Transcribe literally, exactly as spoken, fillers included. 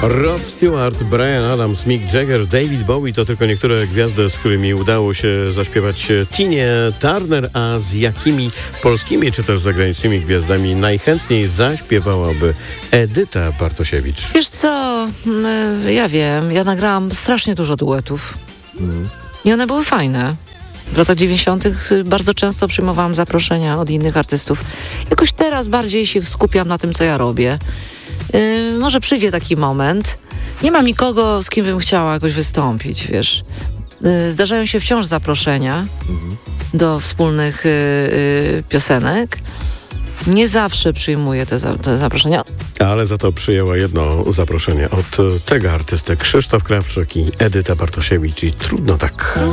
Rod Stewart, Bryan Adams, Mick Jagger, David Bowie to tylko niektóre gwiazdy, z którymi udało się zaśpiewać Tinie Turner, a z jakimi polskimi czy też zagranicznymi gwiazdami najchętniej zaśpiewałaby Edyta Bartosiewicz? Wiesz co, ja wiem, ja nagrałam strasznie dużo duetów mm. i one były fajne. W latach dziewięćdziesiątych bardzo często przyjmowałam zaproszenia od innych artystów. Jakoś teraz bardziej się skupiam na tym, co ja robię. Yy, może przyjdzie taki moment. Nie mam nikogo, z kim bym chciała jakoś wystąpić, wiesz. Yy, zdarzają się wciąż zaproszenia mhm. do wspólnych yy, yy, piosenek. Nie zawsze przyjmuję te, za, te zaproszenia. Ale za to przyjęła jedno zaproszenie od tego artysty Krzysztof Krawczyk i Edyta Bartosiewicz i trudno tak